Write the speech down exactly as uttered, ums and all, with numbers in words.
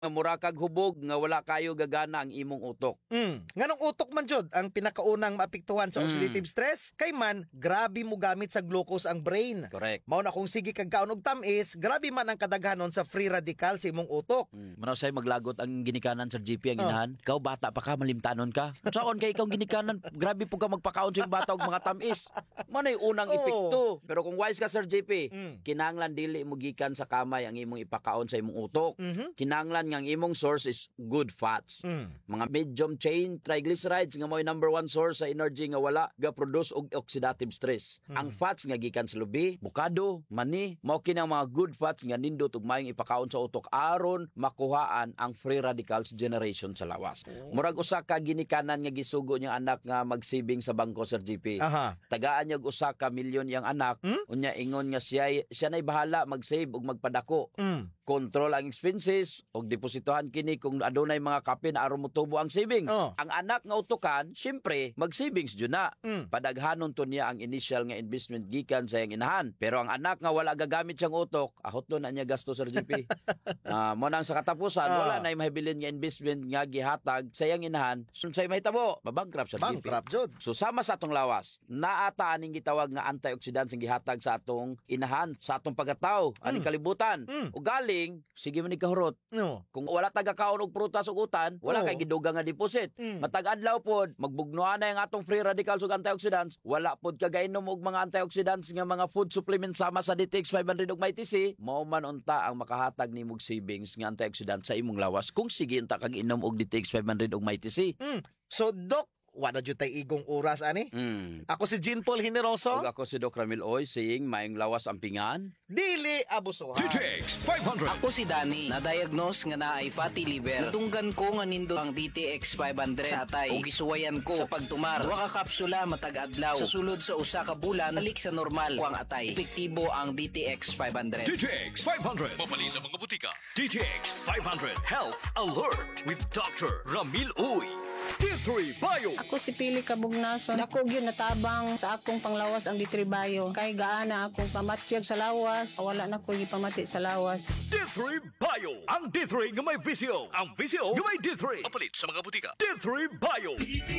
nga mura kag hubog nga wala kayo gagana ang imong utok. Mm. Nganong utok man jud ang pinakaunang maapektuhan sa oxidative stress kay man grabe mo gamit sa glucose ang brain. Correct. Mao na kung sige kag kaon og tamis, grabe man ang kadaghanon sa free radical sa imong utok. Mm. Manaw say maglagot ang ginikanan sa G P ang Oh. inahan. Ikaw bata pa ka malimtanon ka. Saon kay ikaw ginikanan, grabe po ka magpakaon sa bata og mga tamis. Manay unang Oh. epekto. Pero kung wise ka Sir J P, Mm. kinahanglan dili mo gikan sa kamay ang imong ipakaon sa imong utok. Mhm. Kinahanglan nga ang imong source is good fats. Mm. Mga medium chain triglycerides nga mo'y number one source sa energy nga wala ga produce og oxidative stress. Ang fats nga gikan sa lubi, bukado, mani, mao kinang mga good fats nga nindot ug maayong ipakaon sa utok aron makuhaan ang free radicals generation sa lawas. Murag usa ka ginikanan nga gisugo niyang anak nga magsibing sa bangko Sir G P. Aha. Tagaan niya og usa ka milyon yang anak, unya ingon nga siya siya nay bahala mag-save ug magpadako. Mm. Control ang expenses og depositohan kini kung adunay mga kape na aron motubo ang savings. Oh. Ang anak nga utukan, syempre, mag-savings jud na. Mm. Padaghanon to niya ang initial nga investment gikan sa iyang inahan. Pero ang anak nga wala gagamit siyang utok, ahot to na niya gasto Sir G P. Ah, mo nang sa katapusan Ah. wala na mahibilin nga investment nga gihatag sa iyang inahan. Sun say mahitabo, mabankrupt Sir G P. Bankrupt jud. So sama sa atong lawas, naata aning gitawag nga antioxidants nga gihatag sa atong inahan, sa atong pagkatao, aning kalibutan. Mm. O galing, sige man ni kahurot. No. Kung wala taga-kaon og prutas ug utan, wala Oo. kay gidugang nga deposit. Mm. Matag adlaw pod, magbugnoan na yung atong free radicals ug antioxidants, wala pod kagainom og mga antioxidants nga mga food supplements sama sa D T X five hundred ug may T C, mao man unta ang makahatag nimo og savings nga antioxidants sa imong lawas kung sige unta kag inom og D T X five hundred ug may T C. Mm. So Doc, wala jud tay igong oras ani. Mm. Ako si Jean Paul Generoso. Ug ako si Doc Ramil Oy saying maayong lawas ang pingan. Dili abusuhan. D T X five hundred. Ako si Danny, na-diagnose nga naay fatty liver. Natunggan ko nga nindo ang D T X five hundred sa atay o gisuwayan ko sa pagtumar. Duha ka kapsula matag adlaw. Sa sulod sa usa ka bulan, balik sa normal ko ang atay. Epektibo ang D T X five hundred. D T X five hundred. Mapali sa mga butika. D T X five hundred Health Alert with Doctor Ramil Uy. D three Bio. Ako si Pili Kabugnason. Dako gyud natabang sa akong panglawas ang Ditribayo. Kay gaana akong pamatyag sa lawas. Wala na ko gipamati sa lawas. D three Bio. Ang D three nga may visio. Ang visio nga may D three. Mapalit sa mga butika. D three Bio.